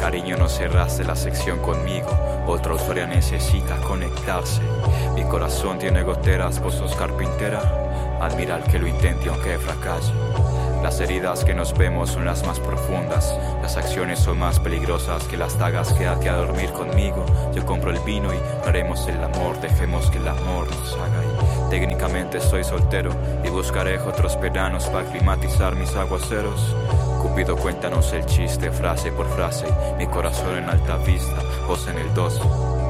Cariño, no cerraste la sección conmigo, otra usuaria necesita conectarse. Mi corazón tiene goteras, vos sos carpintera, admira al que lo intente aunque fracase. Las heridas que nos vemos son las más profundas, las acciones son más peligrosas que las dagas. Quédate a dormir conmigo, yo compro el vino y haremos el amor, dejemos que el amor nos haga ir. Técnicamente soy soltero y buscaré otros veranos para climatizar mis aguaceros. Cupido, cuéntanos el chiste, frase por frase, mi corazón en alta vista, vos en el 2.